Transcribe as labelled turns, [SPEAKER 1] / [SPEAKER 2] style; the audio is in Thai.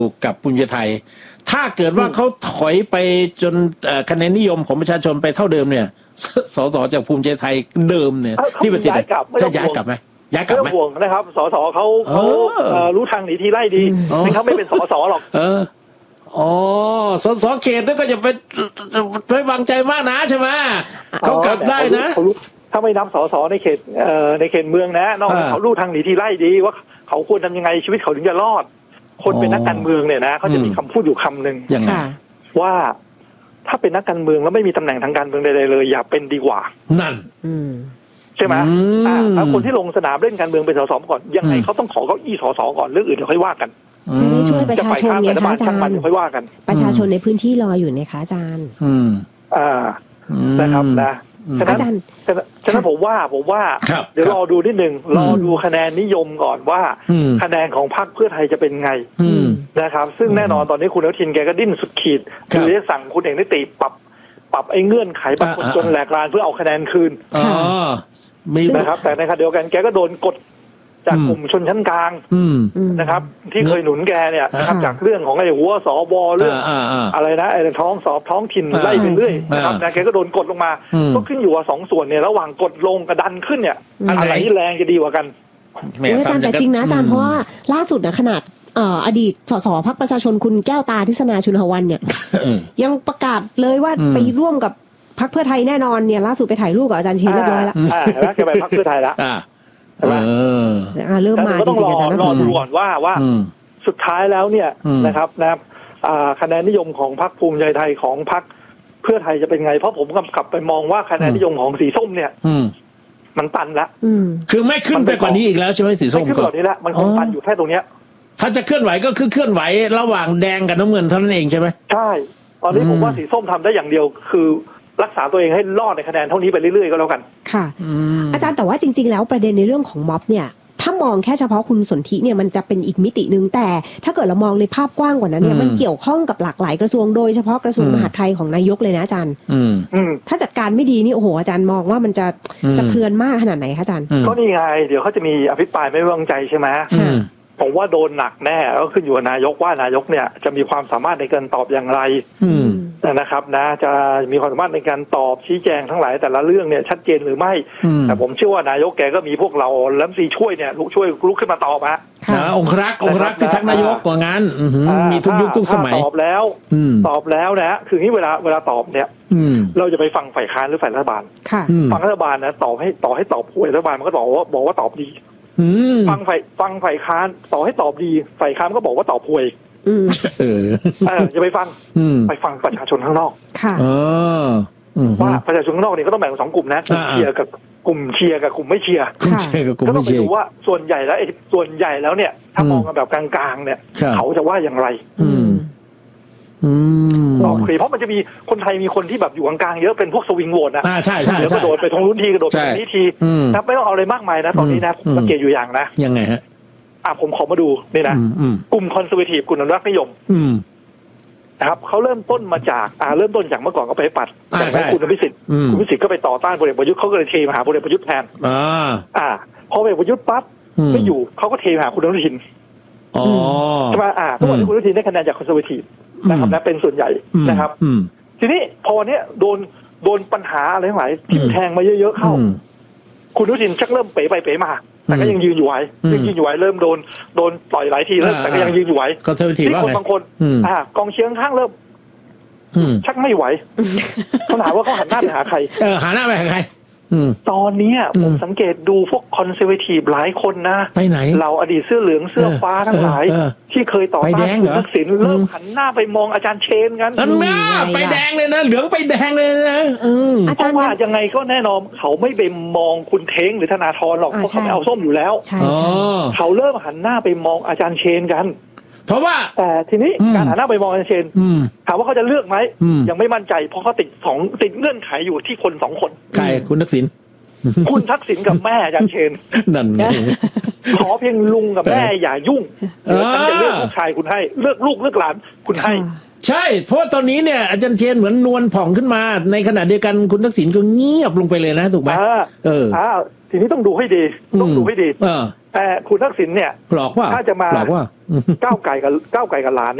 [SPEAKER 1] กับภูมิใจไทยถ้าเกิดว่าเขาถอยไปจนคะแนนนิยมของประชาชนไปเท่าเดิมเนี่ยสสจากภูมิใจไทยเดิมเนี่ยที่ประเทศจะย้ายกลับไหมย้ายกลับไหม
[SPEAKER 2] ไม่ต้องห่วงนะครับสสเขารู้ทางหนีทีไล่ดีไม่เขาไม่เป็นสสหรอก
[SPEAKER 1] อ๋อสเขตนั่นก็จะเป็นไว้วางใจมากนะใช่ไหมเขากลับได้นะ
[SPEAKER 2] ถ้าไม่นับสสในเขตเมืองนะนอกจากเขารู้ทางหนีทีไล่ดีว่าเขาควรทำยังไงชีวิตเขาถึงจะรอดคนเป็นนักการเมืองเนี่ยนะเขาจะมีคำพูดอยู่คำหนึ่งว่าถ้าเป็นนักการเมืองแล้วไม่มีตำแหน่งทางการเมืองใดๆเลยอย่าเป็นดีกว่า
[SPEAKER 1] นั่น
[SPEAKER 2] ใช่ไหมถ้าคนที่ลงสนามเล่นการเมืองเป็นสสก่อนยังไงเขาต้องขอเก้าอี้สสก่อนเรื่องอื่นเดี๋ยวค่อยว่ากัน
[SPEAKER 3] จะได้ช่วยประชาชนไงคะอาจารย์
[SPEAKER 2] ค่อยว่ากัน
[SPEAKER 3] ประชาชนในพื้นที่รออยู่นะคะอาจารย์
[SPEAKER 2] นะครับนะฉะนั้นผมว่าเดี๋ยวรอดูนิดนึงรอดูคะแนนนิยมก่อนว่าคะแนนของพรรคเพื่อไทยจะเป็นไงนะครับซึ่งแน่นอนตอนนี้คุณอนุทินแกก็ดิ้นสุดขีดคือได้สั่งคุณเอกนิติปรับไอ้เงื่อนไขบางคนจนแหลกลานเพื่อเอาคะแนนคืนนะครับแต่ในขณะเดียวกันแกก็โดนกดจากกลุ่มชนชั้นกลางนะครับที่เคยหนุนแกเนี่ยนะครับจากเรื่องของไอ้หัวสวเรื่องอะไรนะไอ้ท้องถิ่นไล่ไปเรื่อยนะครับนะแกก็โดนกดลงมาก็ขึ้นอยู่ว่าสองส่วนเนี่ยระหว่างกดลงกับดันขึ้นเนี่ยอะไรที่แรงจะดีกว่ากัน
[SPEAKER 3] อาจารย์แต่จริงนะอาจารย์เพราะว่าล่าสุดนะขนาดอดีตสสพรรคประชาชนคุณแก้วตาทิศนาชุนหวันเนี่ยยังประกาศเลยว่าไปร่วมกับพรรคเพื่อไทยแน่นอนเนี่ยล่าสุดไปถ่ายรูปกับอาจารย์เชนเรียบร้อยแล้ว
[SPEAKER 2] แกไปพรรคเพื่อไทยแล้ว
[SPEAKER 3] เริ่มมาจริงๆอาจารย์น่าสนใจ
[SPEAKER 2] รอดูก่อนว่าสุดท้ายแล้วเนี่ยนะครับคะแนนนิยมของพรรคภูมิใจไทยของพรรคเพื่อไทยจะเป็นไงเพราะผมกลับไปมองว่าคะแนนนิยมของสีส้มเนี่ยมันตันละ
[SPEAKER 1] คือไม่ขึ้นไปกว่านี้อีกแล้วใช่ไหมสีส้ม
[SPEAKER 2] ก็แบบนี้ละมันคงตันอยู่แค่ตรงเนี้ย
[SPEAKER 1] ถ้าจะเคลื่อนไหวก็คือเคลื่อนไหวระหว่างแดงกับน้ำเงินเท่านั้นเองใช่ไหม
[SPEAKER 2] ใช่ตอนนี้ผมว่าสีส้มทำได้อย่างเดียวคือรักษาตัวเองให้รอดในคะแนนเท่านี้ไปเรื่อยๆก็แล้วกัน
[SPEAKER 3] ค่ะอาจารย์แต่ว่าจริงๆแล้วประเด็นในเรื่องของม็อบเนี่ยถ้ามองแค่เฉพาะคุณสนธิเนี่ยมันจะเป็นอีกมิตินึงแต่ถ้าเกิดเรามองในภาพกว้างกว่านั้นเนี่ยมันเกี่ยวข้องกับหลากหลายกระทรวงโดยเฉพาะกระทรวงมหาดไทยของนายกเลยนะอาจารย์ถ้าจัดการไม่ดีนี่โอ้โหอาจารย์มองว่ามันจะสะเทือนมากขนาดไหนคะอาจารย์
[SPEAKER 2] ก็นี่ไงเดี๋ยวเขาจะมีอภิปรายไม่ไว้วางใจใช่ไหมผมว่าโดนหนักแน่ก็ขึ้นอยู่กับนายกว่านายกเนี่ยจะมีความสามารถในการตอบอย่างไรนะครับนะจะมีความสามารถในการตอบชี้แจงทั้งหลายแต่ละเรื่องเนี่ยชัดเจนหรือไม่แต่ผมเชื่อว่านายกแกก็มีพวกเรารัฐมนตรีช่วยเนี่ยลุกขึ้นมาตอบฮะ
[SPEAKER 1] องครักษ์พิทักษ์นายกกว่างั้นมีทุกยุคทุกสมัย
[SPEAKER 2] ตอบแล้วนะคือนี้เวลาตอบเนี่ยเราจะไปฟังฝ่ายค้านหรือฝ่ายรัฐบาลฟังรัฐบาลนะตอบให้ตอบผู้รัฐบาลมันก็บอกว่าตอบดีฟังฝ่ายค้านต่อให้ตอบดีฝ่ายค้านก็บอกว่าตอบห่วยจะไปฟังประชาชนข้างนอกว่าประชาชนข้างนอกเนี่ยก็ต้องแบ่งเป็น2กลุ่มนะกลุ่มเชียร์กับกลุ่มไม่เชียร์ก็ต้องไปดูว่าส่วนใหญ่แล้วเนี่ยถ้ามองกันแบบกลางๆเนี่ยเขาจะว่าอย่างไรเพราะมันจะมีคนไทยมีคนที่แบบอยู่กลางๆเยอะเป็นพวกสวิงโหวตนะ
[SPEAKER 1] ใช่
[SPEAKER 2] เดี๋ยวกระโดดไปตรงนู้นทีกระโดดไปตรงนี้ทีนะไม่ต้องเอาอะไรมากมายนะตอนนี้นะผมสังเกตอยู่อย่างนะ
[SPEAKER 1] ยังไงฮะ
[SPEAKER 2] ผมขอมาดูนี่นะกลุ่มคอนเซอร์เวทีฟกลุ่มอนุรักษ์นิยมนะครับเขาเริ่มต้นมาจากเริ่มต้นจากเมื่อก่อนก็ไปปัดจากคุณพิสิทธิ์ก็ไปต่อต้านพลเอกประยุทธ์เขาก็เลยเทมาหาพลเอกประยุทธ์แทนพอพลเอกประยุทธ์ปั๊บไม่อยู่เขาก็เทมาหาคุณอนุทินใช่ไหมทุกวันนี้คุณอนุทินได้คะแนนจากคอนเซอร์เวทีฟนะครับนะเป็นส่วนใหญ่นะครับทีนี้พอเนี้ยโดนปัญหาอะไรทั้งหลายทิ่มแทงมาเยอะๆเข้าคุณอนุทินชักเริ่มเป๋ไปเป๋มาแต่ก็ยังยืนอยู่ไว้เริ่มโดนต่อยหลายทีแล้วแต่ก็ยังยืนอยู่ไว้ที่คนบางคนกองเชียร์ข้างเริ่มชักไม่ไหวเขาถามว่าเขาหันหน้าไปหาใคร
[SPEAKER 1] หันหน้าไปหาใคร
[SPEAKER 2] ตอนนี้ผมสังเกตดูพวกคอนเซอร์เวทีฟหลายคนนะ
[SPEAKER 1] ไปไหน
[SPEAKER 2] เราอดีตเสื้อเหลืองเสื้อฟ้าทั้งหลายที่เคยต่อต้านคุณทักษิณเริ่มหันหน้าไปมองอาจารย์เชนกัน
[SPEAKER 1] ไปแดงเลยนะเหลืองไปแดงเลยนะ
[SPEAKER 2] เพราะว่ายังไงก็แน่นอนเขาไม่ไปมองคุณเท้งหรือธนาธรหรอกเพราะเขาไม่เอาส้มอยู่แล้วเขาเริ่มหันหน้าไปมองอาจารย์เชนกัน
[SPEAKER 1] เพราะว่า
[SPEAKER 2] แต่ทีนี้การหันหน้าไปมองอาจารย์เชนถามว่าเขาจะเลือกไหมยังไม่มั่นใจเพราะเขาติดเงื่อนไขอยู่ที่คน2คน
[SPEAKER 1] ใครคุณทักษิณ
[SPEAKER 2] กับแม่อาจารย์เชน
[SPEAKER 1] นั่น
[SPEAKER 2] ขอเพียงลุงกับแม่อย่ายุ่งฉันจะเลือกลูกชายคุณให้เลือกลูกเลือกหลานคุณให้
[SPEAKER 1] ใช่เพราะตอนนี้เนี่ยอาจารย์เชนเหมือนนวลผ่องขึ้นมาในขณะเดียวกันคุณทักษิณก็เงียบลงไปเลยนะถูกไหม
[SPEAKER 2] ทีนี้ต้องดูให้ดีคุณทักษิณเนี่ย
[SPEAKER 1] หลอกว่า
[SPEAKER 2] ถ้าจะมา
[SPEAKER 1] หลอกว่า
[SPEAKER 2] ก้าวไก่กับหลาน